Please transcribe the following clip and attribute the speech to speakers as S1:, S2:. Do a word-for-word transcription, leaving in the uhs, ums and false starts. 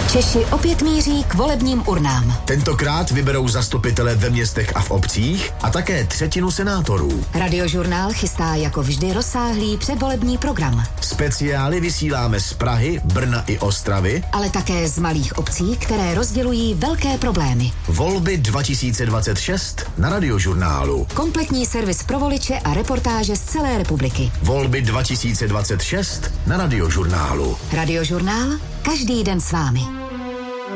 S1: Češi opět míří k volebním urnám.
S2: Tentokrát vyberou zastupitele ve městech a v obcích a také třetinu senátorů.
S1: Radiožurnál chystá jako vždy rozsáhlý předvolební program.
S2: Speciály vysíláme z Prahy, Brna i Ostravy,
S1: ale také z malých obcí, které rozdělují velké problémy.
S2: Volby dva tisíce dvacet šest na Radiožurnálu.
S1: Kompletní servis pro voliče a reportáže z celé republiky.
S2: Volby dva tisíce dvacet šest na Radiožurnálu.
S1: Radiožurnál, každý den s vámi.